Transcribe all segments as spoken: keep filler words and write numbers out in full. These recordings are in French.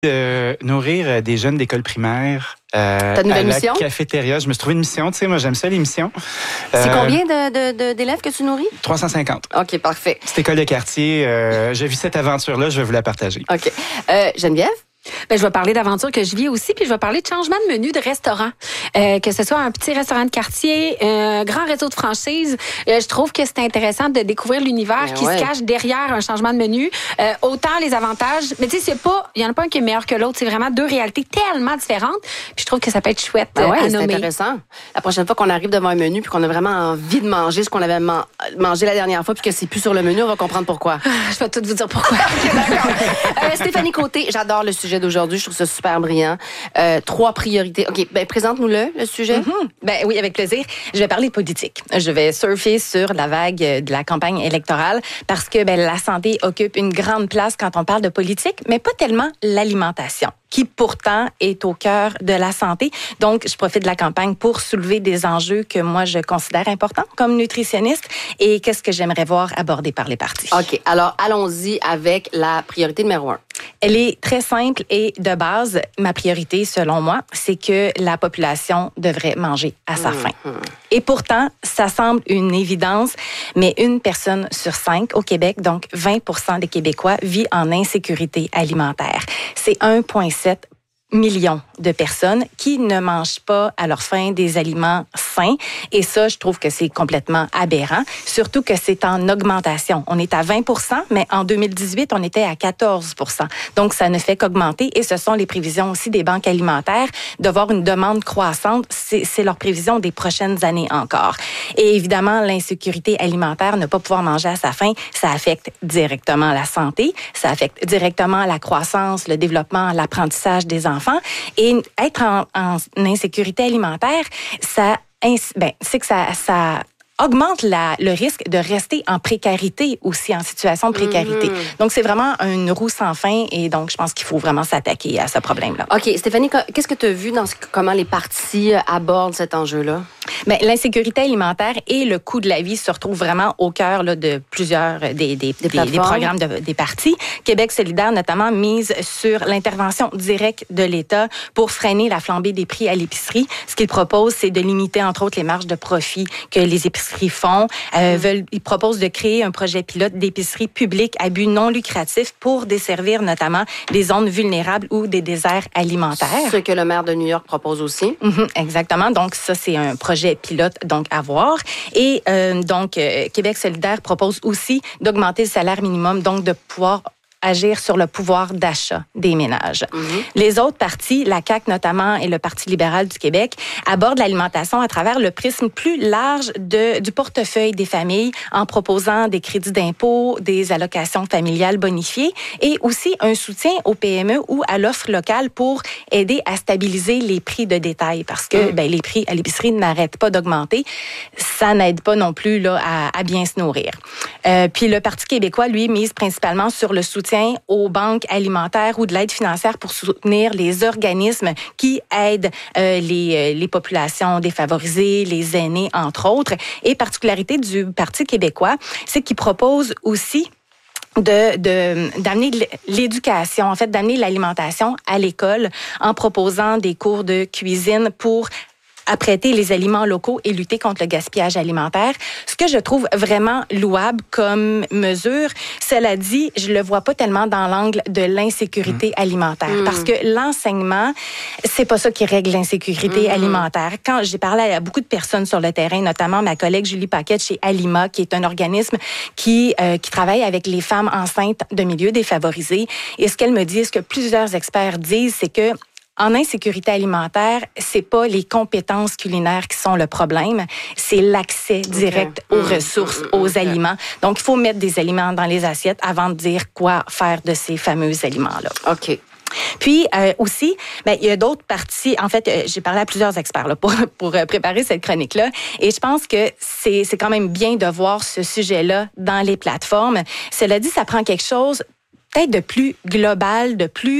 de nourrir des jeunes d'école primaire euh, Ta nouvelle à la mission? cafétéria. Je me suis trouvé une mission, tu sais, moi j'aime ça, les missions. C'est Euh, combien de, de, de, d'élèves que tu nourris? trois cent cinquante. OK, parfait. Petite école de quartier. Euh, j'ai vu cette aventure-là, je vais vous la partager. OK. Euh, Geneviève? Ben, je vais parler d'aventures que je vis aussi, puis je vais parler de changement de menu de restaurant. Euh, que ce soit un petit restaurant de quartier, un grand réseau de franchises, euh, je trouve que c'est intéressant de découvrir l'univers Ben qui ouais. se cache derrière un changement de menu. Euh, autant les avantages, mais tu sais, c'est pas, il y en a pas un qui est meilleur que l'autre, c'est vraiment deux réalités tellement différentes. Puis je trouve que ça peut être chouette Ben euh, ouais, à c'est nommer. intéressant. La prochaine fois qu'on arrive devant un menu puis qu'on a vraiment envie de manger ce qu'on avait man- mangé la dernière fois puis que c'est plus sur le menu, on va comprendre pourquoi. Ah, je vais tout vous dire pourquoi. OK, d'accord. Euh, Stéphanie Côté, j'adore le sujet d'aujourd'hui. Je trouve ça super brillant. Euh, trois priorités. OK, ben présente-nous-le, le sujet. Mm-hmm. Ben oui, avec plaisir. Je vais parler politique. Je vais surfer sur la vague de la campagne électorale parce que ben, la santé occupe une grande place quand on parle de politique, mais pas tellement l'alimentation, qui pourtant est au cœur de la santé. Donc, je profite de la campagne pour soulever des enjeux que moi, je considère importants comme nutritionniste et qu'est-ce que j'aimerais voir abordé par les partis. OK, alors allons-y avec la priorité numéro un. Elle est très simple et de base, ma priorité, selon moi, c'est que la population devrait manger à sa faim. Et pourtant, ça semble une évidence, mais une personne sur cinq au Québec, donc vingt pour cent des Québécois, vit en insécurité alimentaire. C'est un virgule sept millions de personnes qui ne mangent pas à leur faim des aliments sains. Et ça, je trouve que c'est complètement aberrant, surtout que c'est en augmentation. On est à vingt pour cent, mais en deux mille dix-huit, on était à quatorze pour cent. Donc, ça ne fait qu'augmenter. Et ce sont les prévisions aussi des banques alimentaires de voir une demande croissante. C'est, c'est leur prévision des prochaines années encore. Et évidemment, l'insécurité alimentaire, ne pas pouvoir manger à sa faim, ça affecte directement la santé, ça affecte directement la croissance, le développement, l'apprentissage des enfants. Et être en, en insécurité alimentaire, ça, ben, c'est que ça, ça augmente la, le risque de rester en précarité aussi, en situation de précarité. Mm-hmm. Donc, c'est vraiment une roue sans fin et donc, je pense qu'il faut vraiment s'attaquer à ce problème-là. OK, Stéphanie, qu'est-ce que tu as vu dans ce, comment les partis abordent cet enjeu-là? Bien, l'insécurité alimentaire et le coût de la vie se retrouvent vraiment au cœur là, de plusieurs des, des, des, des, des programmes de, des partis. Québec solidaire, notamment, mise sur l'intervention directe de l'État pour freiner la flambée des prix à l'épicerie. Ce qu'il propose, c'est de limiter, entre autres, les marges de profit que les épiceries font. Euh, mmh. veulent, ils proposent de créer un projet pilote d'épicerie publique à but non lucratif pour desservir notamment des zones vulnérables ou des déserts alimentaires. Ce que le maire de New York propose aussi. Mmh, exactement. Donc, ça, c'est un projet pilote donc à voir. Et euh, donc, euh, Québec solidaire propose aussi d'augmenter le salaire minimum, donc de pouvoir agir sur le pouvoir d'achat des ménages. Mm-hmm. Les autres partis, la C A Q notamment et le Parti libéral du Québec, abordent l'alimentation à travers le prisme plus large de, du portefeuille des familles en proposant des crédits d'impôt, des allocations familiales bonifiées et aussi un soutien aux P M E ou à l'offre locale pour aider à stabiliser les prix de détail parce que mm. ben, les prix à l'épicerie n'arrêtent pas d'augmenter. Ça n'aide pas non plus là, à, à bien se nourrir. Euh, puis le Parti québécois, lui, mise principalement sur le soutien aux banques alimentaires ou de l'aide financière pour soutenir les organismes qui aident euh, les, les populations défavorisées, les aînés, entre autres. Et particularité du Parti québécois, c'est qu'il propose aussi de, de d'amener l'éducation, en fait, d'amener l'alimentation à l'école en proposant des cours de cuisine pour apprêter les aliments locaux et lutter contre le gaspillage alimentaire. Ce que je trouve vraiment louable comme mesure, cela dit, je le vois pas tellement dans l'angle de l'insécurité mmh. alimentaire. Mmh. Parce que l'enseignement, c'est pas ça qui règle l'insécurité mmh. alimentaire. Quand j'ai parlé à beaucoup de personnes sur le terrain, notamment ma collègue Julie Paquette chez Alima, qui est un organisme qui, euh, qui travaille avec les femmes enceintes de milieux défavorisés. Et ce qu'elle me dit, ce que plusieurs experts disent, c'est que en insécurité alimentaire, c'est pas les compétences culinaires qui sont le problème, c'est l'accès direct okay. aux mmh, ressources, mmh, aux okay. aliments. Donc, il faut mettre des aliments dans les assiettes avant de dire quoi faire de ces fameux aliments-là. OK. Puis euh, aussi, ben, il y a d'autres parties. En fait, euh, j'ai parlé à plusieurs experts là, pour, pour euh, préparer cette chronique-là. Et je pense que c'est, c'est quand même bien de voir ce sujet-là dans les plateformes. Cela dit, ça prend quelque chose peut-être de plus global, de plus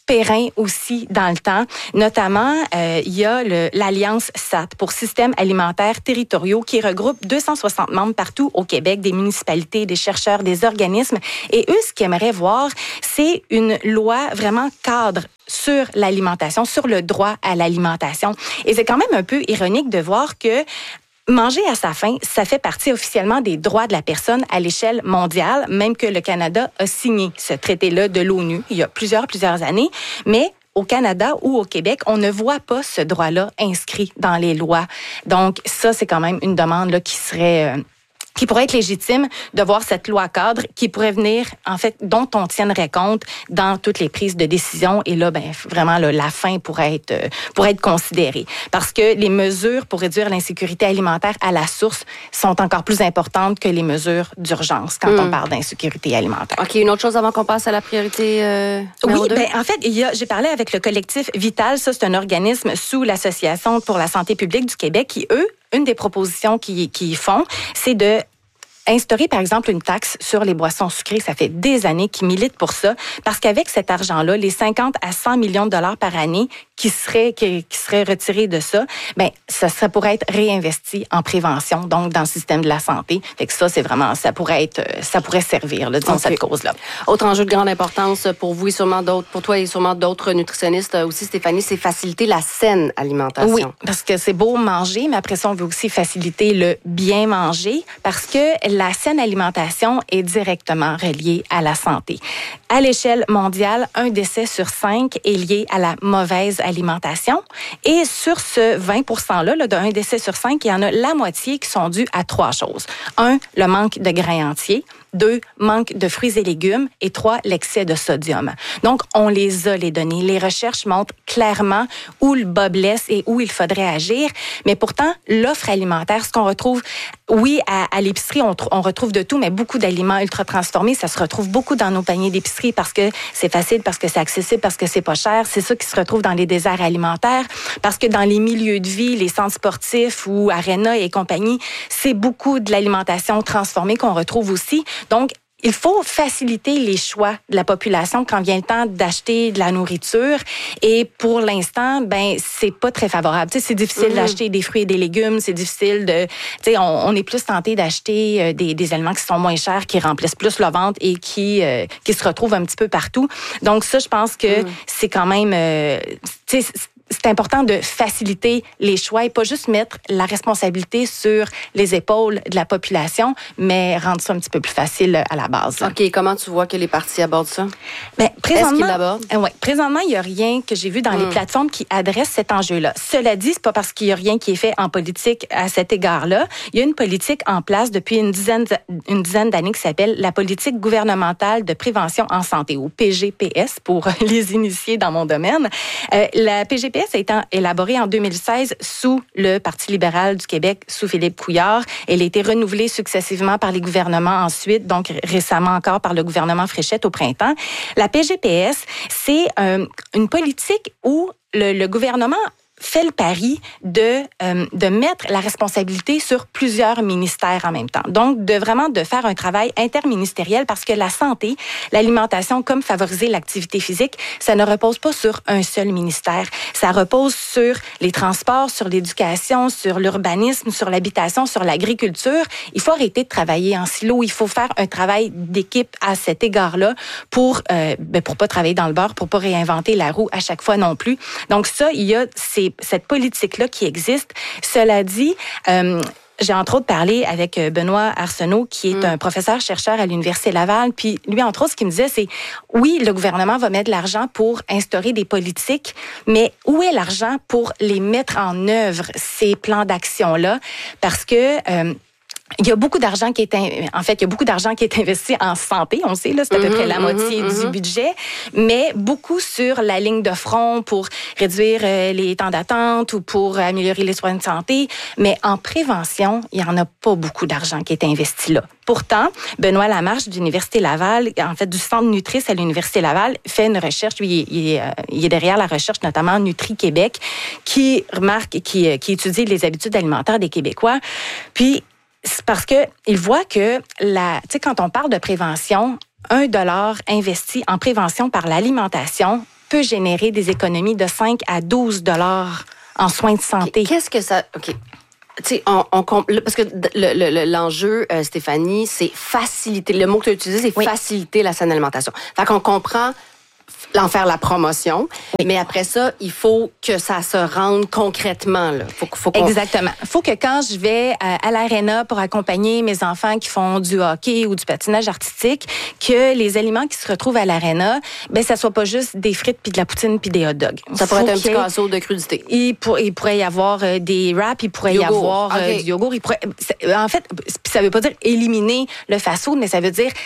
périn aussi dans le temps. Notamment, euh, il y a le, l'Alliance S A T pour Systèmes alimentaires territoriaux qui regroupe deux cent soixante membres partout au Québec, des municipalités, des chercheurs, des organismes. Et eux, ce qu'ils aimeraient voir, c'est une loi vraiment cadre sur l'alimentation, sur le droit à l'alimentation. Et c'est quand même un peu ironique de voir que manger à sa faim, ça fait partie officiellement des droits de la personne à l'échelle mondiale, même que le Canada a signé ce traité-là de l'ONU il y a plusieurs, plusieurs années. Mais au Canada ou au Québec, on ne voit pas ce droit-là inscrit dans les lois. Donc, ça, c'est quand même une demande là, qui serait... Euh, qui pourrait être légitime de voir cette loi cadre qui pourrait venir, en fait, dont on tiendrait compte dans toutes les prises de décision. Et là, ben, vraiment, là, la faim pourrait être, euh, pourrait être considérée. Parce que les mesures pour réduire l'insécurité alimentaire à la source sont encore plus importantes que les mesures d'urgence quand mmh. on parle d'insécurité alimentaire. OK, une autre chose avant qu'on passe à la priorité euh, numéro Oui, deux? ben, en fait, il y a, j'ai parlé avec le collectif Vital. Ça, c'est un organisme sous l'Association pour la santé publique du Québec qui, eux, une des propositions qu'ils qui font, c'est de instaurer, par exemple, une taxe sur les boissons sucrées. Ça fait des années qu'ils militent pour ça, parce qu'avec cet argent-là, les cinquante à cent millions de dollars par année qui seraient, qui, qui seraient retirés de ça, ben, ça serait pour être réinvesti en prévention, donc dans le système de la santé. Fait que ça, c'est vraiment, ça pourrait être, ça pourrait servir, là, disons, okay. cette cause-là. Autre enjeu de grande importance pour vous et sûrement d'autres, pour toi et sûrement d'autres nutritionnistes aussi, Stéphanie, c'est faciliter la saine alimentation. Oui, parce que c'est beau manger, mais après ça, on veut aussi faciliter le bien manger, parce que la saine alimentation est directement reliée à la santé. À l'échelle mondiale, un décès sur cinq est lié à la mauvaise alimentation. Et sur ce vingt pour cent-là, là, d'un décès sur cinq, il y en a la moitié qui sont dus à trois choses. Un, le manque de grains entiers. Deux, manque de fruits et légumes. Et trois, l'excès de sodium. Donc, on les a, les données. Les recherches montrent clairement où le bas blesse et où il faudrait agir. Mais pourtant, l'offre alimentaire, ce qu'on retrouve, oui, à, à l'épicerie, on, on retrouve de tout, mais beaucoup d'aliments ultra transformés, ça se retrouve beaucoup dans nos paniers d'épicerie parce que c'est facile, parce que c'est accessible, parce que c'est pas cher. C'est ça qui se retrouve dans les déserts alimentaires. Parce que dans les milieux de vie, les centres sportifs ou Arena et compagnie, c'est beaucoup de l'alimentation transformée qu'on retrouve aussi. Donc, il faut faciliter les choix de la population quand vient le temps d'acheter de la nourriture. Et pour l'instant, ben c'est pas très favorable. Tu sais, c'est difficile mmh. d'acheter des fruits et des légumes. C'est difficile de... Tu sais, on, on est plus tenté d'acheter des, des aliments qui sont moins chers, qui remplissent plus le ventre et qui, euh, qui se retrouvent un petit peu partout. Donc ça, je pense que mmh. c'est quand même... Euh, tu sais, c'est important de faciliter les choix et pas juste mettre la responsabilité sur les épaules de la population, mais rendre ça un petit peu plus facile à la base. OK. Comment tu vois que les partis abordent ça? Bien, présentement, Est-ce qu'ils l'abordent? Euh, ouais, présentement, il n'y a rien que j'ai vu dans mm. les plateformes qui adresse cet enjeu-là. Cela dit, c'est pas parce qu'il n'y a rien qui est fait en politique à cet égard-là. Il y a une politique en place depuis une dizaine, une dizaine d'années qui s'appelle la politique gouvernementale de prévention en santé, ou P G P S pour les initiés dans mon domaine. Euh, la P G P S a été élaborée en deux mille seize sous le Parti libéral du Québec, sous Philippe Couillard. Elle a été renouvelée successivement par les gouvernements ensuite, donc récemment encore par le gouvernement Fréchette au printemps. La P G P S, c'est euh, une politique où le, le gouvernement fait le pari de euh, de mettre la responsabilité sur plusieurs ministères en même temps. Donc, de vraiment de faire un travail interministériel parce que la santé, l'alimentation, comme favoriser l'activité physique, ça ne repose pas sur un seul ministère. Ça repose sur les transports, sur l'éducation, sur l'urbanisme, sur l'habitation, sur l'agriculture. Il faut arrêter de travailler en silo. Il faut faire un travail d'équipe à cet égard-là pour euh, ben pour pas travailler dans le beurre, pour pas réinventer la roue à chaque fois non plus. Donc ça, il y a ces cette politique-là qui existe. Cela dit, euh, j'ai entre autres parlé avec Benoît Arsenault, qui est mmh. un professeur-chercheur à l'Université Laval. Puis lui, entre autres, ce qu'il me disait, c'est oui, le gouvernement va mettre de l'argent pour instaurer des politiques, mais où est l'argent pour les mettre en œuvre, ces plans d'action-là? Parce que... Euh, il y a beaucoup d'argent qui est en fait il y a beaucoup d'argent qui est investi en santé, on sait là, c'est à peu près la moitié mm-hmm. du budget, mais beaucoup sur la ligne de front pour réduire les temps d'attente ou pour améliorer les soins de santé, mais en prévention, il y en a pas beaucoup d'argent qui est investi là. Pourtant, Benoît Lamarche de l'Université Laval, en fait du Centre Nutris à l'Université Laval, fait une recherche, lui, il est, il est derrière la recherche notamment Nutri-Québec, qui remarque, qui, qui étudie les habitudes alimentaires des Québécois, puis c'est parce que il voit que la, tu sais, quand on parle de prévention, un dollar investi en prévention par l'alimentation peut générer des économies de cinq à douze dollars en soins de santé. Qu'est-ce que ça... OK. Tu sais, on, on, parce que le, le, l'enjeu, euh, Stéphanie, c'est faciliter. Le mot que tu as utilisé, c'est oui. faciliter la saine alimentation. Fait qu'on comprend en faire la promotion, oui. mais après ça, il faut que ça se rende concrètement. Là. Faut, faut qu'on... Exactement. Il faut que quand je vais à, à l'aréna pour accompagner mes enfants qui font du hockey ou du patinage artistique, que les aliments qui se retrouvent à l'aréna, ben ça soit pas juste des frites puis de la poutine puis des hot dogs. Ça pourrait être un petit casseau de crudité. Il, pour, il pourrait y avoir euh, des wraps, il pourrait yogourt. y avoir euh, okay. du yogourt. Il pourrait, en fait, ça veut pas dire éliminer le fast-food, mais ça veut dire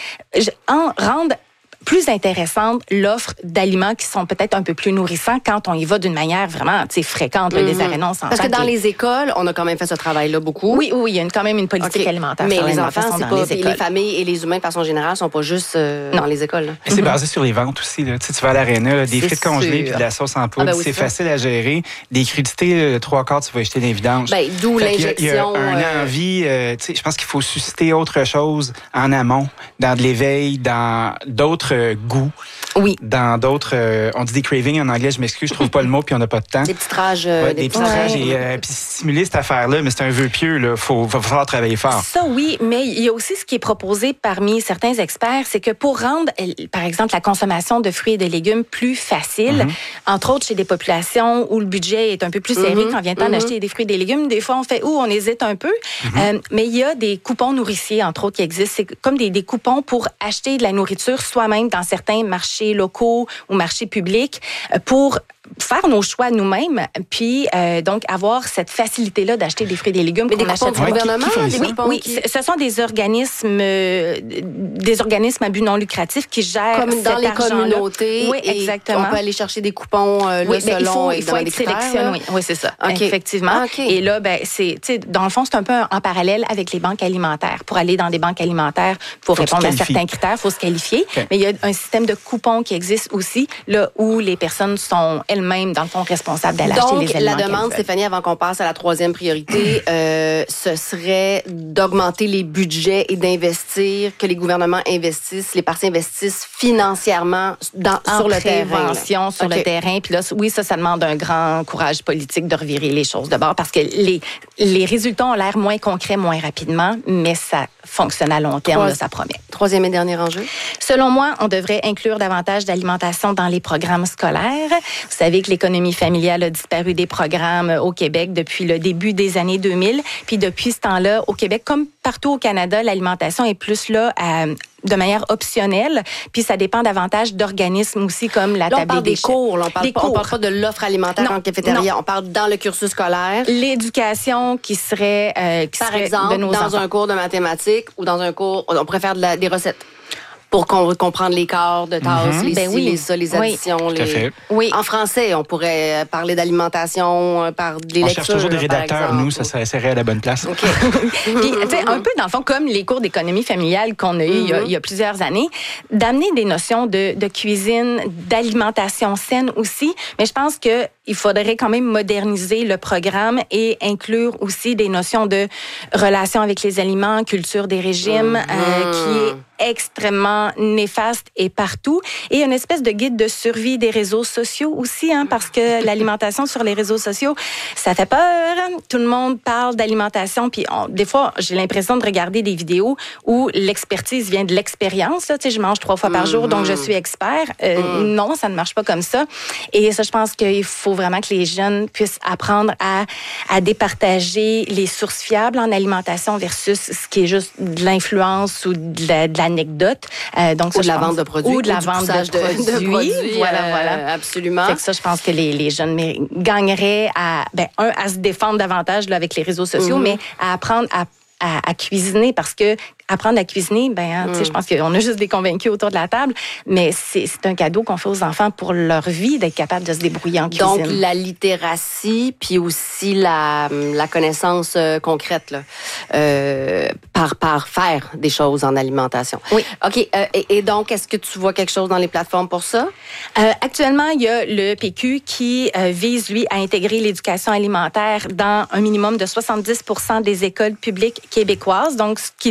en rendre plus intéressante l'offre d'aliments qui sont peut-être un peu plus nourrissants quand on y va d'une manière vraiment fréquente. Là, mm-hmm. Les arénas, on s'entend. Parce que dans les écoles, on a quand même fait ce travail-là beaucoup. Oui, oui, il y a une, quand même une politique okay. alimentaire. Mais les enfants, c'est pas... Les, les familles et les humains, de façon générale, sont pas juste euh, dans les écoles. Là. Mais c'est basé sur les ventes aussi. Là. Tu sais, tu vas à l'aréna, là, des c'est frites congelées puis de la sauce en poudre, ah ben oui, c'est, c'est facile à gérer. Des crudités, le trois quarts, tu vas acheter des vidanges. Ben, d'où fait l'injection. Il y a, il y a un euh... envie, euh, tu sais, je pense qu'il faut susciter autre chose en amont, dans de l'éveil, dans d'autres euh, goûts. Oui. Dans d'autres, euh, on dit des cravings en anglais, je m'excuse, je trouve pas le mot, puis on n'a pas de temps. Des petits rages. Euh, ouais, des, des petits rages. Et euh, puis stimuler cette affaire-là, mais c'est un vœu pieux, là. Faut, va falloir travailler fort. Ça, oui, mais il y a aussi ce qui est proposé parmi certains experts, c'est que pour rendre, par exemple, la consommation de fruits et de légumes plus facile, mm-hmm. entre autres chez des populations où le budget est un peu plus serré mm-hmm. quand vient le temps mm-hmm. d'acheter des fruits et des légumes, des fois on fait, ouh, on hésite un peu. Mm-hmm. Euh, mais il y a des coupons nourriciers, entre autres, qui existent. C'est comme des, des coupons pour acheter de la nourriture soi-même dans certains marchés locaux ou marchés publics pour faire nos choix nous-mêmes, puis euh, donc avoir cette facilité-là d'acheter des fruits et des légumes mais qu'on des achète. Du gouvernement, des oui, oui, qui... ce sont des organismes, euh, des organismes à but non lucratif qui gèrent comme cet dans les argent-là. Communautés. Oui, exactement. On peut aller chercher des coupons euh, oui, là, selon. Il faut, il faut être sélectionné. Oui, oui, c'est ça. Okay. Effectivement. Okay. Et là, ben, c'est, tu sais, dans le fond, c'est un peu en parallèle avec les banques alimentaires. Pour aller dans des banques alimentaires, pour faut répondre à certains critères, il faut se qualifier. Okay. Mais il y a un système de coupons qui existe aussi, là où les personnes sont elles-mêmes dans le fond responsables d'aller acheter les aliments. Donc, la demande, Stéphanie, avant qu'on passe à la troisième priorité, euh, ce serait d'augmenter les budgets et d'investir, que les gouvernements investissent, les partis investissent financièrement dans, sur le terrain. Prévention sur okay. le terrain. Puis là, oui, ça, ça demande un grand courage politique de revirer les choses de bord parce que les, les résultats ont l'air moins concrets, moins rapidement, mais ça fonctionne à long terme, Trois, là, ça promet. Troisième et dernier enjeu? Selon moi, on devrait inclure davantage d'alimentation dans les programmes scolaires. Vous savez que l'économie familiale a disparu des programmes au Québec depuis le début des années deux mille. Puis depuis ce temps-là, au Québec, comme partout au Canada, l'alimentation est plus là à de manière optionnelle, puis ça dépend davantage d'organismes aussi comme la là, table on parle des, des cours, là, on parle des pas, cours. On parle pas de l'offre alimentaire non, en cafétéria, non. On parle dans le cursus scolaire. L'éducation qui serait, euh, qui par serait exemple, de nos dans enfants. un cours de mathématiques ou dans un cours, on pourrait faire de la, des recettes. Pour qu'on, comprendre les quarts de tasses, mm-hmm. les ben ci, oui. les ça, les additions. Oui. Les... Oui. En français, on pourrait parler d'alimentation par des on lectures. On cherche toujours des rédacteurs, nous, ça serait à la bonne place. OK. Puis, tu sais, un peu, dans le fond, comme les cours d'économie familiale qu'on a eu mm-hmm. il, y a, il y a plusieurs années, d'amener des notions de, de cuisine, d'alimentation saine aussi. Mais je pense que il faudrait quand même moderniser le programme et inclure aussi des notions de relation avec les aliments, culture des régimes, mm-hmm. euh, qui est extrêmement néfaste et partout. Et une espèce de guide de survie des réseaux sociaux aussi, hein, parce que l'alimentation sur les réseaux sociaux, ça fait peur. Tout le monde parle d'alimentation, puis on, des fois, j'ai l'impression de regarder des vidéos où l'expertise vient de l'expérience. Là. Tu sais, je mange trois fois par jour, donc je suis expert. Euh, mm. Non, ça ne marche pas comme ça. Et ça, je pense qu'il faut vraiment que les jeunes puissent apprendre à, à départager les sources fiables en alimentation versus ce qui est juste de l'influence ou de la, de la anecdote. Euh, donc, ou ça, de la pense, vente de produits. Ou de la ou vente de produits. De, de produits. Voilà, euh, voilà. Absolument. Fait que ça, je pense que les, les jeunes gagneraient à, ben, un, à se défendre davantage là, avec les réseaux sociaux, mm-hmm. mais à apprendre à, à, à cuisiner parce que apprendre à cuisiner, ben, hein, mm. je pense qu'on a juste des convaincus autour de la table, mais c'est, c'est un cadeau qu'on fait aux enfants pour leur vie, d'être capable de se débrouiller en cuisine. Donc, la littératie, puis aussi la, la connaissance euh, concrète, là, euh, par, par faire des choses en alimentation. Oui. OK. Euh, et, et donc, est-ce que tu vois quelque chose dans les plateformes pour ça? Euh, actuellement, il y a le P Q qui euh, vise, lui, à intégrer l'éducation alimentaire dans un minimum de soixante-dix pour cent des écoles publiques québécoises. Donc, ce qu'il propose,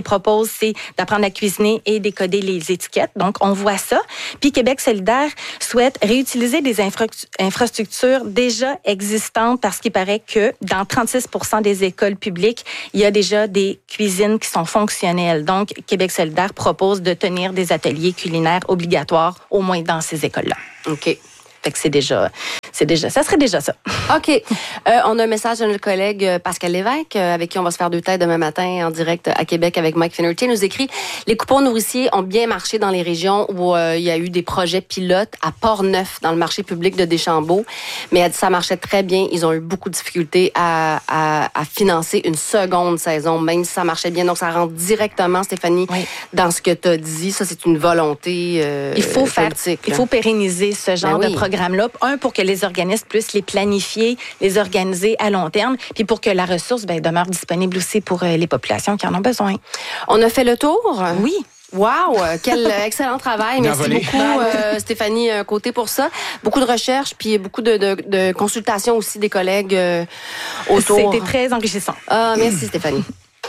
c'est d'apprendre à cuisiner et décoder les étiquettes. Donc, on voit ça. Puis, Québec solidaire souhaite réutiliser des infra- infrastructures déjà existantes parce qu'il paraît que dans trente-six pour cent des écoles publiques, il y a déjà des cuisines qui sont fonctionnelles. Donc, Québec solidaire propose de tenir des ateliers culinaires obligatoires, au moins dans ces écoles-là. OK. Fait que c'est déjà, c'est déjà, ça serait déjà ça. OK. Euh, on a un message de notre collègue Pascal Lévesque, avec qui on va se faire deux têtes demain matin en direct à Québec avec Mike Finnerty. Il nous écrit « Les coupons nourriciers ont bien marché dans les régions où euh, il y a eu des projets pilotes à Port-Neuf, dans le marché public de Deschambault. Mais elle dit ça marchait très bien. Ils ont eu beaucoup de difficultés à, à, à financer une seconde saison, même si ça marchait bien. Donc, ça rentre directement, Stéphanie, oui. dans ce que tu as dit. Ça, c'est une volonté euh, il faut faire, politique. Il faut pérenniser ce genre ben oui. de programme. Là. Un, pour que les organismes puissent les planifier, les organiser à long terme, puis pour que la ressource ben, demeure disponible aussi pour euh, les populations qui en ont besoin. On a fait le tour? Oui. Wow, quel excellent travail. Merci beaucoup, euh, Stéphanie Côté, pour ça. Beaucoup de recherches, puis beaucoup de, de, de consultations aussi des collègues euh, autour. C'était très enrichissant. Ah, merci, Stéphanie.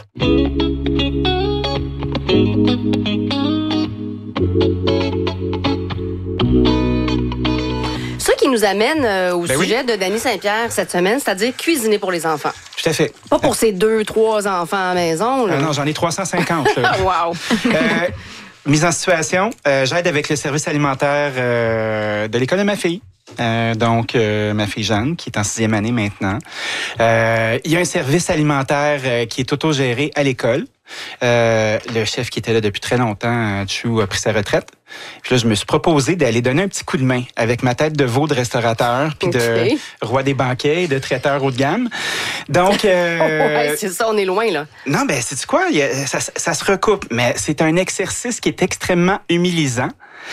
Ce qui nous amène euh, au ben sujet oui. de Dany Saint-Pierre cette semaine, c'est-à-dire cuisiner pour les enfants. Tout à fait. Pas pour ces deux, trois enfants à la maison. Là. Euh, non, j'en ai trois cent cinquante. Wow! euh, mise en situation, euh, j'aide avec le service alimentaire euh, de l'école de ma fille. Euh, donc, euh, ma fille Jeanne, qui est en sixième année maintenant. Euh, il y a un service alimentaire euh, qui est autogéré à l'école. Euh, le chef qui était là depuis très longtemps, Chou, a pris sa retraite. Puis là, je me suis proposé d'aller donner un petit coup de main avec ma tête de veau de restaurateur, puis okay. de roi des banquets, de traiteur haut de gamme. Donc, euh, ouais, c'est ça, on est loin là. Non, ben, sais-tu quoi, il y a, ça, ça se recoupe, mais c'est un exercice qui est extrêmement humilisant.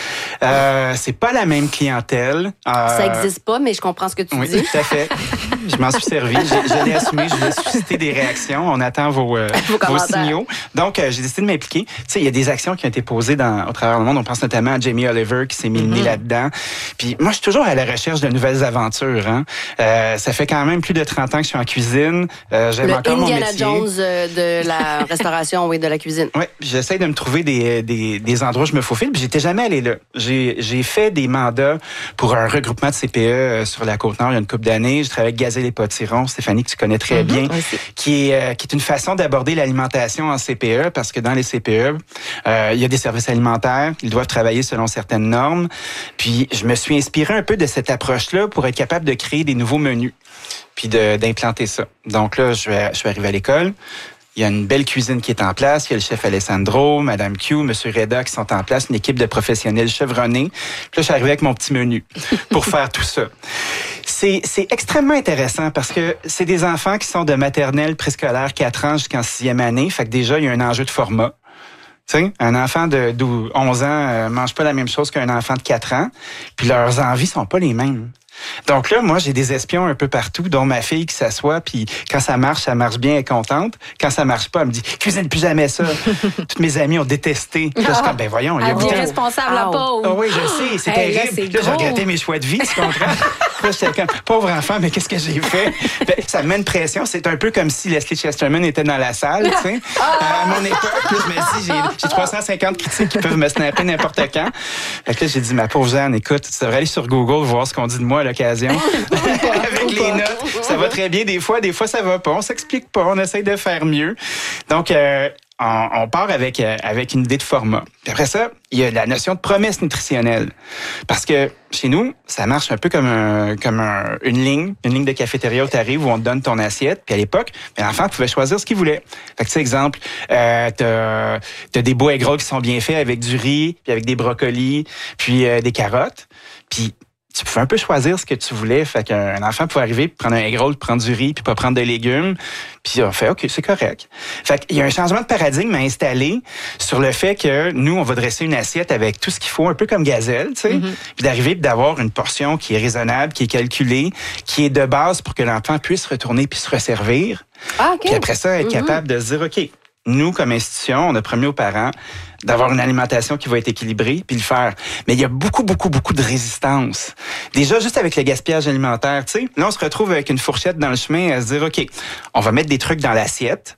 Euh, c'est pas la même clientèle. Euh, ça existe pas, mais je comprends ce que tu oui, dis. Oui, tout à fait. Je m'en suis servi. Je, je l'ai assumé. Je voulais susciter des réactions. On attend vos, euh, vos, vos signaux. Donc, euh, j'ai décidé de m'impliquer. Tu sais, il y a des actions qui ont été posées dans, au travers du monde. On pense notamment à Jamie Oliver qui s'est mis mm-hmm. le nez là-dedans. Puis moi, je suis toujours à la recherche de nouvelles aventures. Hein. Euh, ça fait quand même plus de trente ans que je suis en cuisine. Euh, j'aime le encore Indiana mon métier. Jones de la restauration, oui, de la cuisine. Oui, j'essaie de me trouver des, des, des endroits où je me faufile. Puis j'étais jamais allé là. J'ai, j'ai fait des mandats pour un regroupement de C P E sur la Côte-Nord il y a une couple d'années. Je travaille avec Gazelle et Potiron, Stéphanie, que tu connais très mm-hmm, bien, aussi. qui est, euh, qui est une façon d'aborder l'alimentation en C P E, parce que dans les C P E, euh, il y a des services alimentaires, ils doivent travailler selon certaines normes. Puis je me suis inspiré un peu de cette approche-là pour être capable de créer des nouveaux menus, puis de, d'implanter ça. Donc là, je, vais, je suis arrivé à l'école. Il y a une belle cuisine qui est en place. Il y a le chef Alessandro, Madame Q, Monsieur Reda qui sont en place, une équipe de professionnels chevronnés. Puis là, je suis arrivé avec mon petit menu pour faire tout ça. C'est, c'est extrêmement intéressant parce que c'est des enfants qui sont de maternelle préscolaire quatre ans jusqu'en sixième année. Fait que déjà, il y a un enjeu de format. Tu sais, un enfant de onze ans euh, mange pas la même chose qu'un enfant de quatre ans. Puis leurs envies sont pas les mêmes. Donc là, moi, j'ai des espions un peu partout, dont ma fille qui s'assoit, puis quand ça marche, ça marche bien, elle est contente. Quand ça marche pas, elle me dit « Cuisine plus jamais ça! » Toutes mes amies ont détesté. Là, je suis comme « Ben voyons, il y a beaucoup... responsable à pauvre. Ah oui, je sais, c'est hey, terrible. Là, c'est là j'ai regretté mes choix de vie, tu comprends? Là, j'étais comme « Pauvre enfant, mais qu'est-ce que j'ai fait? » Ben, ça me met une pression. C'est un peu comme si Leslie Chesterman était dans la salle, tu sais. À mon époque, là, je me dis, j'ai, j'ai trois cent cinquante critiques qui peuvent me snapper n'importe quand. Fait que là, j'ai dit « Ma pauvre Jeanne, écoute, tu devrais aller sur Google voir ce qu'on dit de moi à l'occasion. » Avec les notes. Ça va très bien des fois, des fois ça va pas. On s'explique pas, on essaye de faire mieux. Donc, euh, on, on part avec, euh, avec une idée de format. Puis après ça, il y a la notion de promesse nutritionnelle. Parce que chez nous, ça marche un peu comme, un, comme un, une ligne, une ligne de cafétéria où tu arrives, où on te donne ton assiette. Puis à l'époque, l'enfant pouvait choisir ce qu'il voulait. Fait que, tu sais, exemple, euh, t'as, t'as des beaux aigrons qui sont bien faits avec du riz, puis avec des brocolis, puis euh, des carottes. Puis tu pouvais un peu choisir ce que tu voulais. Fait qu'un enfant pouvait arriver, prendre un egg roll, prendre du riz, puis pas prendre de légumes. Puis on fait, OK, c'est correct. Fait qu'il y a un changement de paradigme à installer sur le fait que nous, on va dresser une assiette avec tout ce qu'il faut, un peu comme Gazelle, tu sais. Mm-hmm. Puis d'arriver, puis d'avoir une portion qui est raisonnable, qui est calculée, qui est de base pour que l'enfant puisse retourner puis se resservir. Ah, OK. Puis après ça, être mm-hmm. capable de se dire, OK, nous, comme institution, on a promis aux parents d'avoir une alimentation qui va être équilibrée, puis le faire. Mais il y a beaucoup, beaucoup, beaucoup de résistance. Déjà, juste avec le gaspillage alimentaire, tu sais, là, on se retrouve avec une fourchette dans le chemin à se dire, OK, on va mettre des trucs dans l'assiette,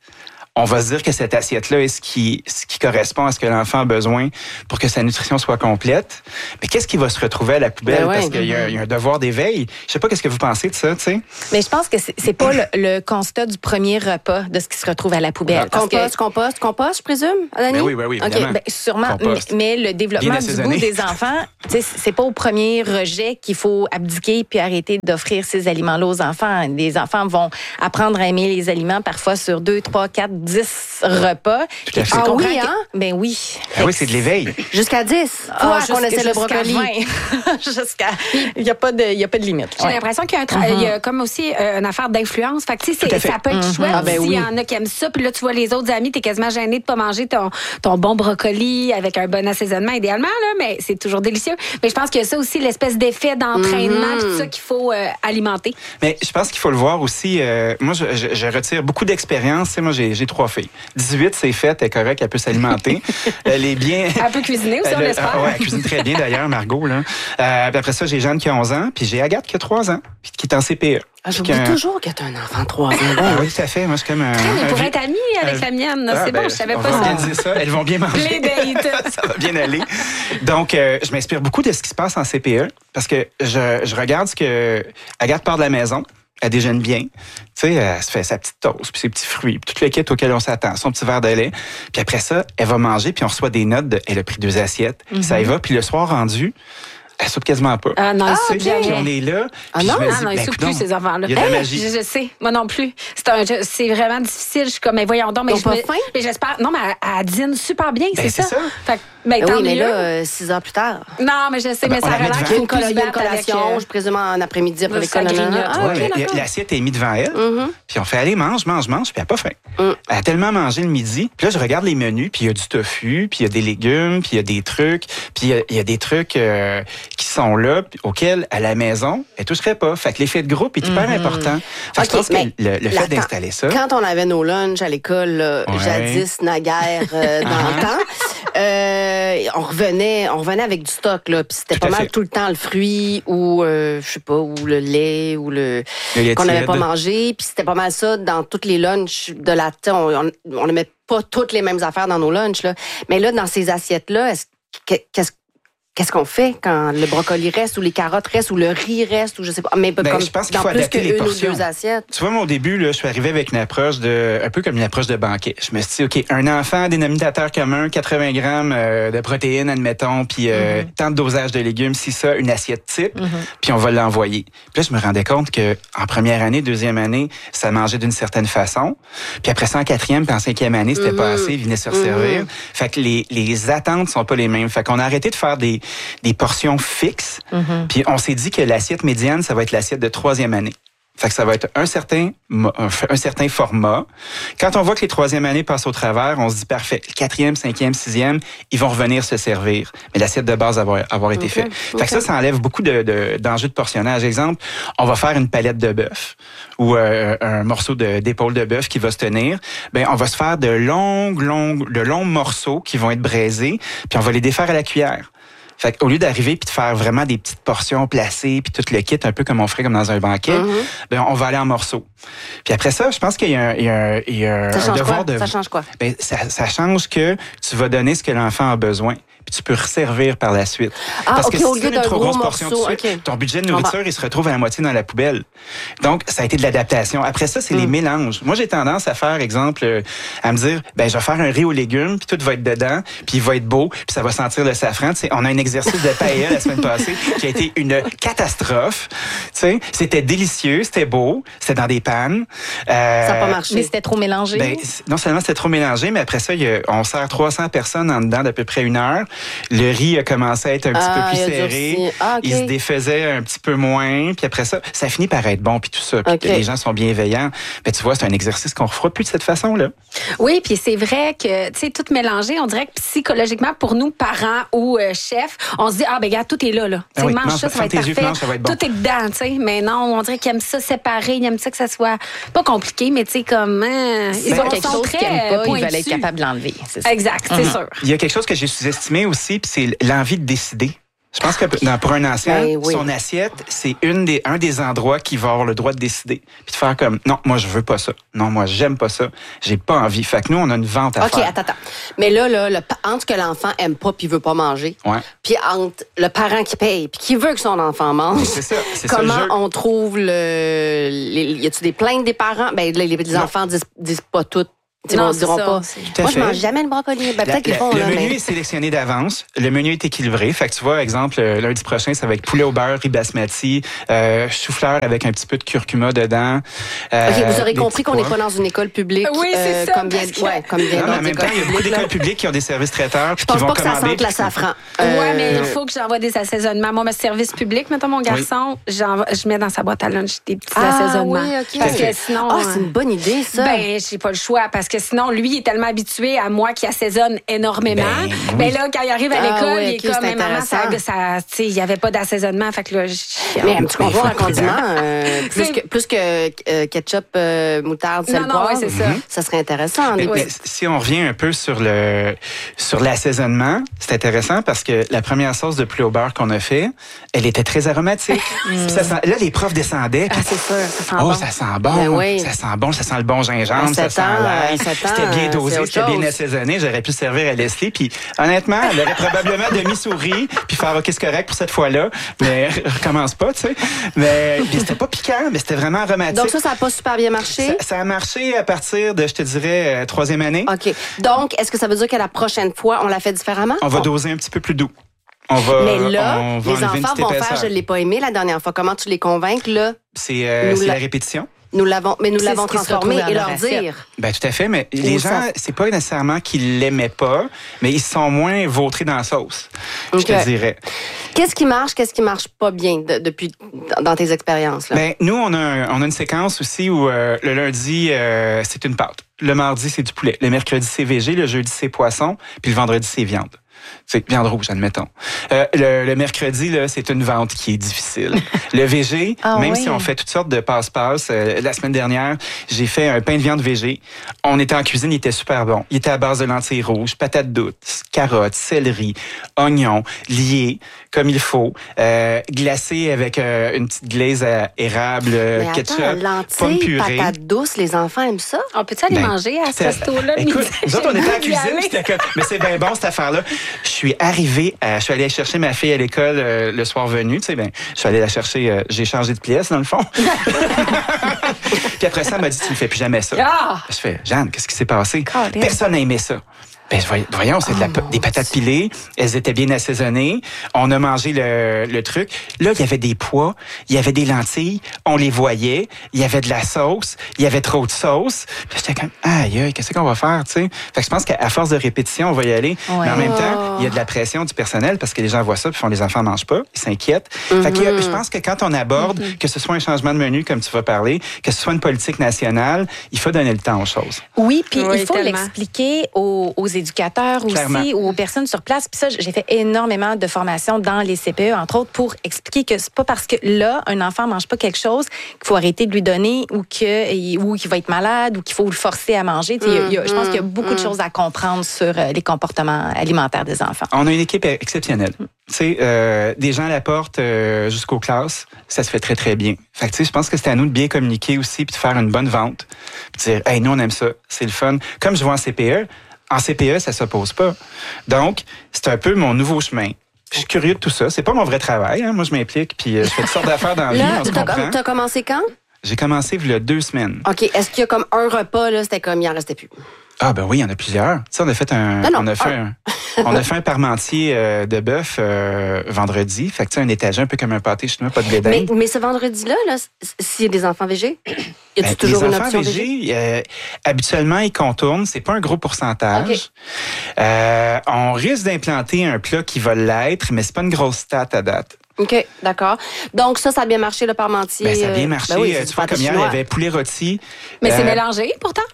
on va se dire que cette assiette-là est ce qui, ce qui correspond à ce que l'enfant a besoin pour que sa nutrition soit complète. Mais qu'est-ce qui va se retrouver à la poubelle? Ben ouais. Parce qu'il y a, il y a un devoir d'éveil. Je sais pas qu'est-ce que vous pensez de ça, tu sais. Mais je pense que c'est, c'est pas le, le constat du premier repas de ce qui se retrouve à la poubelle. Compost, que... compost, compost, je présume, Annie? Ben oui, oui, oui, évidemment. Okay, ben, sûrement, mais, mais le développement du goût des enfants, c'est pas au premier rejet qu'il faut abdiquer puis arrêter d'offrir ces aliments-là aux enfants. Les enfants vont apprendre à aimer les aliments parfois sur deux, trois, quatre, dix repas. Tout à fait. Ah oui, hein? Que, ben oui. Ah oui, c'est de l'éveil. Jusqu'à dix. Quoi ah, qu'on essaie le brocoli? Jusqu'à... Il n'y a pas de, il y a pas de limite. J'ai ouais. l'impression qu'il y a, un tra- mm-hmm. il y a comme aussi euh, une affaire d'influence. Fait que, tu sais, c'est, ça peut être mm-hmm. chouette ah, ben s'il oui. y en a qui aiment ça. Puis là, tu vois les autres amis, t'es quasiment gêné de pas manger ton, ton bon brocoli avec un bon assaisonnement, idéalement, là, mais c'est toujours délicieux. Mais je pense qu'il y a ça aussi, l'espèce d'effet d'entraînement, mm-hmm. tout ça qu'il faut euh, alimenter. Mais je pense qu'il faut le voir aussi. Euh, moi, je, je, je retire beaucoup d'expérience. Tu sais, moi, j'ai, j'ai trois filles. dix-huit, c'est fait, elle est correcte, elle peut s'alimenter. Elle est bien. Elle peut cuisiner aussi, on l'espère. Ah, ouais, elle cuisine très bien d'ailleurs, Margot. Là. Euh, puis après ça, j'ai Jeanne qui a onze ans, puis j'ai Agathe qui a trois ans, puis qui est en C P E. Ah, j'oublie qu'un... toujours que tu as un enfant de trois ans. Ah, oui, tout à fait. Moi, c'est comme un. Très, mais pour un... être amie avec euh... la mienne, là, ah, c'est ben, bon, je savais on pas va ça. organiser ça. Elles vont bien manger. Les dates. Ça va bien aller. Donc, euh, je m'inspire beaucoup de ce qui se passe en C P E parce que je, je regarde ce que Agathe part de la maison. Elle déjeune bien. Tu sais, elle se fait sa petite toast, puis ses petits fruits, puis tout le kit auquel on s'attend, son petit verre de lait. Puis après ça, elle va manger, puis on reçoit des notes de « elle a pris deux assiettes mm-hmm. ». Ça y va, puis le soir rendu, elle soupe quasiment pas. Ah non, ah, ils soupent jamais. Puis on est là. Ah non, ah, non, ils ben, soupent plus, ces enfants-là. Il y a de la magie. Je, je sais, moi non plus. C'est, un, c'est vraiment difficile. Je suis comme, mais voyons donc. Mais, je pas me, faim? mais j'espère. Non, mais elle, elle dîne super bien, ben, c'est, c'est ça. ça. Fait que, ben, oui, tant mais mieux. là, euh, six heures plus tard. Non, mais je sais, ah, ben, mais ça a l'air qu'il faut une collation, je présume en après-midi après l'école. Ah, okay, ouais, l'assiette est mise devant elle. Mm-hmm. Puis on fait, allez, mange, mange, mange. Puis elle n'a pas faim. Mm. Elle a tellement mangé le midi. Puis là, je regarde les menus, puis il y a du tofu, puis il y a des légumes, puis il y a des trucs. Puis il y, y a des trucs euh, qui sont là, auxquels elle a la maison, elle toucherait pas. Fait que l'effet de groupe est hyper mm-hmm. important. Fait que okay, je pense que le, le fait d'installer ça... Quand on avait nos lunchs à l'école, là, ouais. jadis, naguère, euh, dans le temps, euh, on revenait on revenait avec du stock, là, puis c'était tout pas mal fait. Tout le temps le fruit ou, euh, je sais pas, ou le lait, ou le... le qu'on n'avait pas mangé, puis c'était pas mal ça dans toutes les lunchs de la... On on ne met pas toutes les mêmes affaires dans nos lunchs, là. Mais là, dans ces assiettes-là, est-ce, qu'est-ce Qu'est-ce qu'on fait quand le brocoli reste ou les carottes restent ou le riz reste ou je sais pas, mais ben, comme je pense qu'il dans faut plus adapter les qu'une ou portions. deux assiettes. Tu vois, moi, au début, là, je suis arrivé avec une approche de, un peu comme une approche de banquet. Je me suis dit, OK, un enfant, dénominateur commun, quatre-vingts grammes euh, de protéines, admettons, puis euh, mm-hmm. tant de dosage de légumes, si ça, une assiette type, mm-hmm. puis on va l'envoyer. Puis là, je me rendais compte que en première année, deuxième année, ça mangeait d'une certaine façon. Puis après ça, en quatrième, puis en cinquième année, c'était mm-hmm. pas assez, il venait se resservir. Mm-hmm. Fait que les, les attentes sont pas les mêmes. Fait qu'on a arrêté de faire des, des portions fixe. Mm-hmm. Puis on s'est dit que l'assiette médiane, ça va être l'assiette de troisième année. Fait que ça va être un certain, un certain format. Quand on voit que les troisième années passent au travers, on se dit parfait. Le quatrième, cinquième, sixième, ils vont revenir se servir. Mais l'assiette de base va avoir, avoir été okay. faite. Fait okay. que ça, ça enlève beaucoup de, de, d'enjeux de portionnage. Exemple, on va faire une palette de bœuf ou euh, un morceau de, d'épaule de bœuf qui va se tenir. Ben, on va se faire de longues, longues, de longs morceaux qui vont être braisés, puis on va les défaire à la cuillère. Fait qu'au lieu d'arriver puis de faire vraiment des petites portions placées puis tout le kit, un peu comme on ferait comme dans un banquet, mm-hmm. ben on va aller en morceaux. Puis après ça, je pense qu'il y a un, il y a un, il y a ça un devoir quoi? de... Ça change quoi? Ben, ça, ça change que tu vas donner ce que l'enfant a besoin. Puis tu peux resservir par la suite. Ah, Parce okay, que si au tu lieu donnes une trop grosse morceau, portion de sucre, okay. ton budget de nourriture, il se retrouve à la moitié dans la poubelle. Donc, ça a été de l'adaptation. Après ça, c'est mm. les mélanges. Moi, j'ai tendance à faire, exemple, à me dire, ben je vais faire un riz aux légumes, puis tout va être dedans, puis il va être beau, puis ça va sentir le safran. Tu sais, on a un exercice de paella la semaine passée qui a été une catastrophe. Tu sais, c'était délicieux, c'était beau, c'était dans des pannes. Euh, ça n'a pas marché. Mais c'était trop mélangé. Ben, non seulement c'était trop mélangé, mais après ça, il y a, on sert trois cents personnes en dedans d'à peu près une heure. Le riz a commencé à être un petit ah, peu plus serré. Ah, okay. Il se défaisait un petit peu moins. Puis après ça, ça finit par être bon, puis tout ça. Puis okay. les gens sont bienveillants. Mais tu vois, c'est un exercice qu'on ne refera plus de cette façon-là. Oui, puis c'est vrai que, tu sais, tout mélangé, on dirait que psychologiquement, pour nous, parents ou euh, chefs, on se dit, ah, ben regarde, tout est là, là. Ah oui, mange, mange ça, ça va être parfait. Planches, ça va être bon. Tout est dedans, tu sais. Mais non, on dirait qu'ils aiment ça séparé. Ils aiment ça que ça soit pas compliqué, mais tu sais, comme, hein, ils ont quelque chose qu'ils n'aiment pas, ils veulent être capables de l'enlever. C'est ça. Exact, c'est mm-hmm. sûr. Il y a quelque chose que j'ai sous-estimé aussi, puis c'est l'envie de décider. Je pense que dans, pour un ancien, ben, oui. son assiette, c'est une des, un des endroits qui va avoir le droit de décider. Puis de faire comme, non, moi, je veux pas ça. Non, moi, j'aime pas ça. J'ai pas envie. Fait que nous, on a une vente à okay, faire. OK, attends, attends. Mais là, là le, entre que l'enfant aime pas puis veut pas manger, ouais. puis entre le parent qui paye puis qui veut que son enfant mange, c'est ça, c'est comment ça, le jeu. on trouve le... Les, y a-tu des plaintes des parents? Ben, les, les enfants disent, disent pas tout. Ils ne diront ça, pas. Moi, je mange jamais le brocoli. Ben, peut-être qu'ils font. Le là, menu mais... est sélectionné d'avance. Le menu est équilibré. Fait que tu vois, exemple, lundi prochain, ça va être poulet au beurre, riz basmati, euh, chou-fleur avec un petit peu de curcuma dedans. Euh, OK, vous aurez compris qu'on n'est pas dans une école publique. Oui, c'est euh, ça. Comme bien, que... ouais, comme bien non, en même temps, il y a beaucoup d'écoles publiques qui ont des services traiteurs. Je pense qui vont pas que ça commander, sente la safran. Euh... Oui, mais il faut que j'envoie des assaisonnements. Moi, mon service public, mettons mon garçon, oui. je mets dans sa boîte à lunch des petits ah, assaisonnements. Oui, OK. Parce que sinon. Ah, c'est une bonne idée, ça. Ben, j'ai pas le choix. Parce que sinon, lui, il est tellement habitué à moi qui assaisonne énormément. Ben, oui. ben là, quand il arrive à l'école, ah, oui, okay, il est comme, mais maman, ça, ça, il n'y avait pas d'assaisonnement. Fait que là, je... Mais un petit concours à condiment, euh, plus, que, plus que euh, ketchup, euh, moutarde, sel, poivre, ouais, c'est ça. Mm-hmm. Ça serait intéressant. Mais, mais si on revient un peu sur le sur l'assaisonnement, c'est intéressant parce que la première sauce de poulet au beurre qu'on a fait, elle était très aromatique. mm. ça sent, là, les profs descendaient. Ah, c'est sûr, ça sent oh, bon. ça sent bon. Oui. Ça sent bon, ça sent le bon gingembre, ça sent l'ail. C'était bien dosé, c'était bien assaisonné. J'aurais pu servir à Leslie. Puis honnêtement, elle aurait probablement demi-souris puis faire OK, c'est correct pour cette fois-là, mais recommence pas, tu sais. Mais c'était pas piquant, mais c'était vraiment aromatique. Donc ça, ça n'a pas super bien marché? Ça, ça a marché à partir de, je te dirais, euh, troisième année. OK. Donc, est-ce que ça veut dire que la prochaine fois, on la fait différemment? On va on... doser un petit peu plus doux. On va, mais là, on va les enfants vont faire « je ne l'ai pas aimé la dernière fois » Comment tu les convaincs, là? C'est euh, la... la répétition. Nous l'avons, mais nous c'est l'avons transformé et leur dire. Ben tout à fait, mais les gens, ça... c'est pas nécessairement qu'ils l'aimaient pas, mais ils sont moins vautrés dans la sauce. Okay. Je te dirais. Qu'est-ce qui marche, qu'est-ce qui marche pas bien de, depuis dans tes expériences là? Ben nous, on a un, on a une séquence aussi où euh, le lundi euh, c'est une pâte, le mardi c'est du poulet, le mercredi c'est végé, le jeudi c'est poisson, puis le vendredi c'est viande. C'est viande rouge, admettons. Euh, le, le mercredi, là, c'est une vente qui est difficile. Le végé, oh, même oui. si on fait toutes sortes de passe-passe, euh, la semaine dernière, j'ai fait un pain de viande végé. On était en cuisine, il était super bon. Il était à base de lentilles rouges, patates douces, carottes, céleri, oignons, liés comme il faut, euh, glacé avec euh, une petite glaze à érable, mais ketchup, attends, pomme purée. Patates douces, les enfants aiment ça? On peut-tu aller ben, manger à ce resto-là? Écoute, nous autres, on était en cuisine, c'était comme, mais c'est bien bon cette affaire-là. Je suis arrivée, à, je suis allée chercher ma fille à l'école euh, le soir venu, tu sais, ben, je suis allée la chercher, euh, j'ai changé de pièce dans le fond. Puis après ça, elle m'a dit, tu ne fais plus jamais ça. Ah! Je fais, Jeanne, qu'est-ce qui s'est passé? God, Personne n'a aimé ça. Ben, voyons, c'est de la, oh, des patates Dieu. pilées. Elles étaient bien assaisonnées. On a mangé le, le truc. Là, il y avait des pois, il y avait des lentilles. On les voyait. Il y avait de la sauce. Il y avait trop de sauce. Puis j'étais comme, aïe, aïe, qu'est-ce qu'on va faire, tu sais? Fait que je pense qu'à force de répétition, on va y aller. Ouais. Mais en même temps, il y a de la pression du personnel parce que les gens voient ça puis font les enfants mangent pas. Ils s'inquiètent. Mm-hmm. Fait que je pense que quand on aborde, mm-hmm. que ce soit un changement de menu, comme tu vas parler, que ce soit une politique nationale, il faut donner le temps aux choses. Oui, puis oui, il faut tellement. l'expliquer aux, aux éducateurs Clairement. aussi, ou aux personnes sur place. Puis ça, j'ai fait énormément de formations dans les C P E, entre autres, pour expliquer que c'est pas parce que là, un enfant mange pas quelque chose qu'il faut arrêter de lui donner ou que ou qu'il va être malade ou qu'il faut le forcer à manger. Mmh, il y a, je pense mmh, qu'il y a beaucoup mmh. de choses à comprendre sur les comportements alimentaires des enfants. On a une équipe exceptionnelle. Mmh. Tu sais, euh, des gens à la porte euh, jusqu'aux classes, ça se fait très, très bien. Fait que tu sais, je pense que c'est à nous de bien communiquer aussi puis de faire une bonne vente. Puis de dire, hey, nous, on aime ça, c'est le fun. Comme je vois en C P E, en C P E, ça s'oppose pas. Donc, c'est un peu mon nouveau chemin. Je suis curieux de tout ça. C'est pas mon vrai travail. Hein. Moi, je m'implique, puis je fais toutes sortes d'affaires dans la vie. On se comprend. T'as commencé quand? J'ai commencé il y a deux semaines. OK. Est-ce qu'il y a comme un repas, là, c'était comme il en restait plus? Ah ben oui, il y en a plusieurs. Tu sais, on a fait un, non, non, on a fait un, on a fait un parmentier euh, de bœuf euh, vendredi. Fait que tu sais, un étagé un peu comme un pâté chinois, pas de blé d'Inde. Mais, mais ce vendredi-là, là, s'il y a des enfants végés, y a ben, toujours une option végé? Les enfants végés, euh, habituellement, ils contournent. C'est pas un gros pourcentage. Okay. Euh, on risque d'implanter un plat qui va l'être, mais c'est pas une grosse stat à date. OK, d'accord. Donc ça, ça a bien marché, le parmentier. Ben, ça a bien marché. Ben oui, tu vois, comme hier, il y avait poulet rôti. Mais euh, c'est mélangé, pourtant?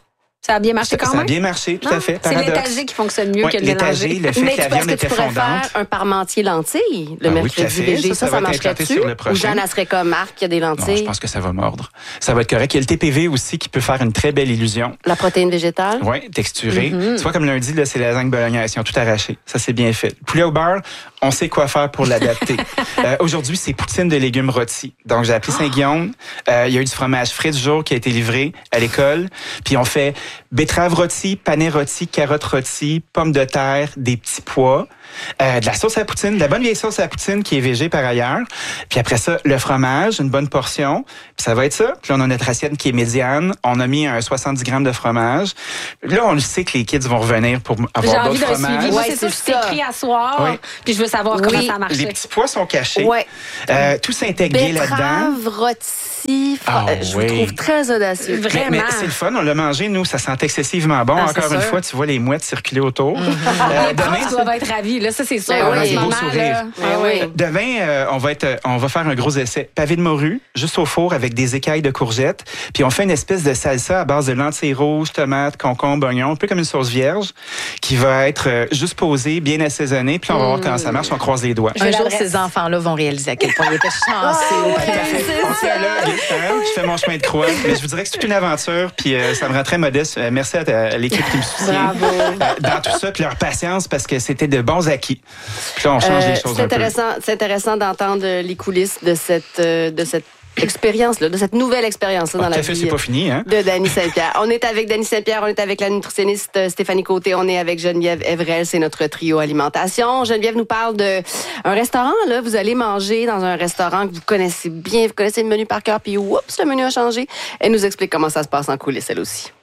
Ça a bien marché ça, quand ça même? Ça a bien marché, tout non? à fait. C'est l'étagé qui fonctionne mieux oui, que le l'étagé, mélanger. le fait mais que la viande était fondante. Faire un parmentier lentilles le ah, mercredi oui, végé. Ça, ça, ça marcherait dessus? Ou Jeanne, elle serait comme Marc, il y a des lentilles? Non, je pense que ça va mordre. Ça va être correct. Il y a le T P V aussi qui peut faire une très belle illusion. La protéine végétale? Oui, texturée. Mm-hmm. Tu vois, comme lundi, là, c'est la lasagne bolognaise. Ils ont tout arraché. Ça, c'est bien fait. Poulet au beurre, on sait quoi faire pour l'adapter. euh, aujourd'hui, c'est poutine de légumes rôtis. Donc, j'ai appelé Saint-Guillaume. Euh, il y a eu du fromage frais du jour qui a été livré à l'école. Puis, on fait betterave rôti, panais rôti, carottes rôti, pommes de terre, des petits pois, euh, de la sauce à poutine, de la bonne vieille sauce à poutine qui est végé par ailleurs. Puis après ça, le fromage, une bonne portion. Puis ça va être ça. Puis là, on a notre assiette qui est médiane. On a mis un soixante-dix grammes de fromage. Là, on le sait que les kids vont revenir pour avoir d'autres fromages. J'ai envie d'un suivi. Moi, ouais, c'est sûr que je t'écris à soir. Oui. Puis je veux savoir oui. comment ça marche. Les petits pois sont cachés. Ouais. Euh, tout s'intègre bien là-dedans. Betterave rôti. Ah, je oui. vous trouve très audacieux. Vraiment. Mais, mais c'est le fun. On l'a mangé, nous. Ça sent excessivement bon. Ah, Encore une sûr. fois, tu vois les mouettes circuler autour. Mm-hmm. Euh, demain, tu dois être ravis. Là, ça, c'est sûr. On a des beaux sourires. Demain, euh, on va être, on va faire un gros essai. Pavé de morue, juste au four avec des écailles de courgettes. Puis on fait une espèce de salsa à base de lentilles rouges, tomates, concombres, oignons, un peu comme une sauce vierge, qui va être euh, juste posée, bien assaisonnée. Puis on va voir comment ça marche. On croise les doigts. Un jour, ces enfants-là vont réaliser à quel point ils étaient chanceux. On fait là, hein, je fais mon chemin de croix. Mais je vous dirais que c'est une aventure. Puis euh, ça me rend très modeste. Euh, merci à, ta, à l'équipe qui me soutient. Bravo. Euh, dans tout ça, puis leur patience, parce que c'était de bons acquis. Puis là, on change euh, les choses c'est un intéressant, peu. C'est intéressant d'entendre les coulisses de cette, de cette expérience-là, de cette nouvelle expérience-là dans oh, la vie c'est pas fini, hein? de Dany Saint-Pierre. On est avec Dany Saint-Pierre, on est avec la nutritionniste Stéphanie Côté, on est avec Geneviève Evrel, c'est notre trio alimentation. Geneviève nous parle de un restaurant, là, vous allez manger dans un restaurant que vous connaissez bien, vous connaissez le menu par cœur, puis oups, le menu a changé. Elle nous explique comment ça se passe en coulisses, elle aussi.